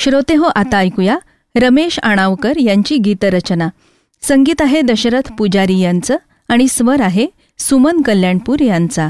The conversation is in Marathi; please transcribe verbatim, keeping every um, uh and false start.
श्रोते हो, आता ऐकूया रमेश आणावकर यांची गीतरचना. संगीत आहे दशरथ पुजारी यांचं आणि स्वर आहे सुमन कल्याणपूर यांचा.